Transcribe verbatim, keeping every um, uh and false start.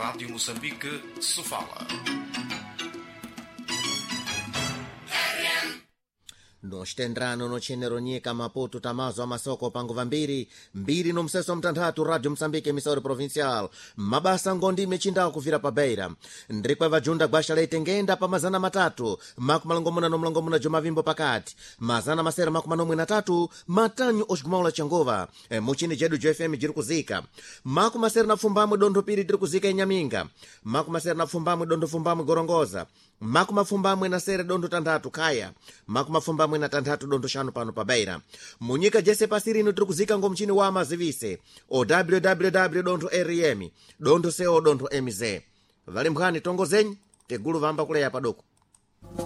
Rádio Moçambique, Sofala. nostendrano nochenero nyika maputo tamazo amasoko pango vambiri mbiri no mseso mtanthatu radio Msambike misauri provincial mabasa ngondime chindao kuvira pa beira ndrikwe vajunda gwasha leite ngenda pa mazana matatu makumalongomuna no mlongomuna jomavimbo pakati mazana masera makumanomwe na tatu matanyu osgumaula changova e, muchini jedu jo F M jiri kuzika makumasera na fumbamwe dondo piri tiri kuzika inyaminga makumasera na fumbamwe dondo fumbamwe gorongoza makumafumbamwe na sere dondo tandatu kaya makumafumbamwe na tandatu dondo shanu pano pa beira munyika jese pasirino tiri kuzika ngomchini wa mazivise o www dondo rm dondo co dondo mz vali mphani tongozenyi tegulu vamba kuleya padoko